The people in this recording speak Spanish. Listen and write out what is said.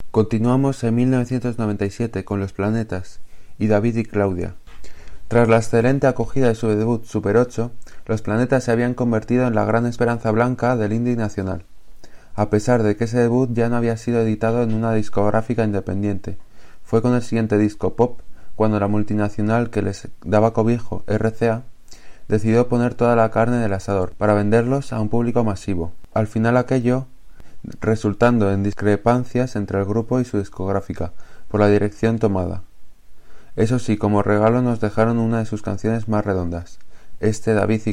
Continuamos en 1997 con Los Planetas y David y Claudia. Tras la excelente acogida de su debut Super 8, Los Planetas se habían convertido en la gran esperanza blanca del indie nacional, a pesar de que ese debut ya no había sido editado en una discográfica independiente. Fue con el siguiente disco, Pop, cuando la multinacional que les daba cobijo, RCA, decidió poner toda la carne en el asador para venderlos a un público masivo. Al final aquello resultando en discrepancias entre el grupo y su discográfica por la dirección tomada. Eso sí, como regalo nos dejaron una de sus canciones más redondas, David y